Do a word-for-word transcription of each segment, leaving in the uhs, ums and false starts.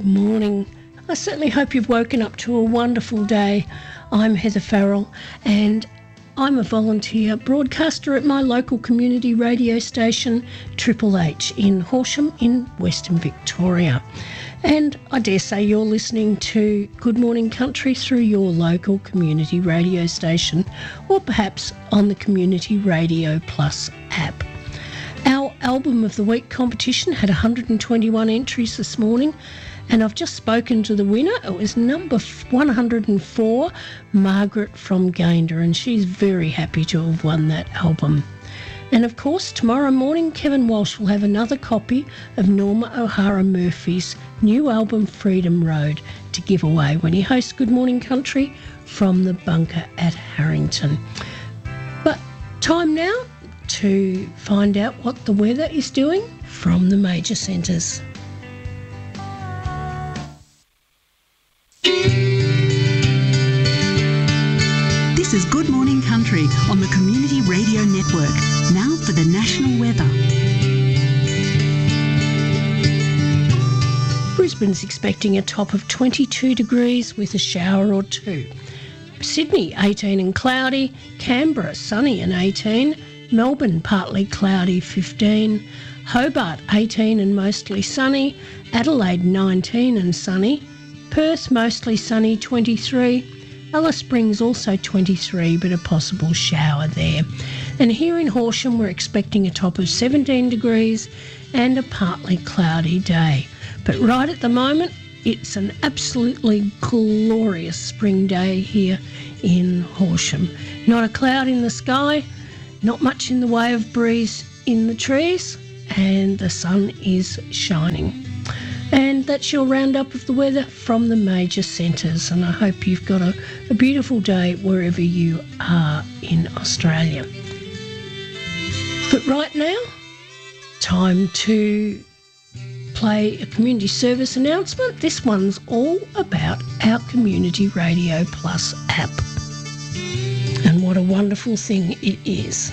morning. I certainly hope you've woken up to a wonderful day. I'm Heather Farrell and I'm a volunteer broadcaster at my local community radio station, Triple H, in Horsham in Western Victoria. And I dare say you're listening to Good Morning Country through your local community radio station or perhaps on the Community Radio Plus app. Our Album of the Week competition had one hundred twenty-one entries this morning, and I've just spoken to the winner. It was number one hundred four, Margaret from Gayndah, and she's very happy to have won that album. And of course, tomorrow morning, Kevin Walsh will have another copy of Norma O'Hara Murphy's new album, Freedom Road, to give away when he hosts Good Morning Country from the bunker at Harrington. But time now to find out what the weather is doing from the major centres. This is Good Morning Country on the Community Radio Network. Now for the national weather. Brisbane's expecting a top of twenty-two degrees with a shower or two. Sydney, eighteen and cloudy. Canberra, sunny and eighteen. Melbourne, partly cloudy, fifteen. Hobart, eighteen and mostly sunny. Adelaide, nineteen and sunny. Perth, mostly sunny, twenty-three. Alice Springs, also twenty-three, but a possible shower there. And here in Horsham, we're expecting a top of seventeen degrees and a partly cloudy day. But right at the moment, it's an absolutely glorious spring day here in Horsham. Not a cloud in the sky, not much in the way of breeze in the trees, and the sun is shining. And that's your roundup of the weather from the major centres, and I hope you've got a, a beautiful day wherever you are in Australia. But right now, time to play a community service announcement. This one's all about our Community Radio Plus app. And what a wonderful thing it is.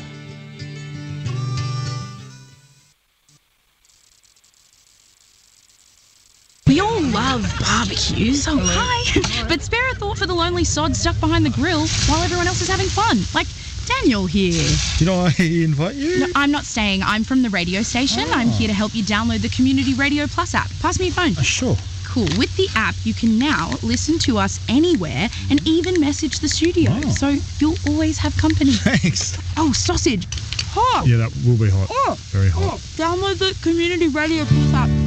We all love barbecues. Oh, hi. But spare a thought for the lonely sod stuck behind the grill while everyone else is having fun. Like Daniel here. Did I invite you? No, I'm not staying. I'm from the radio station. Oh. I'm here to help you download the Community Radio Plus app. Pass me your phone. Uh, sure. Cool. With the app, you can now listen to us anywhere and even message the studio. Oh. So you'll always have company. Thanks. Oh, sausage. Hot. Yeah, that will be hot. Oh. Very hot. Oh. Download the Community Radio Plus app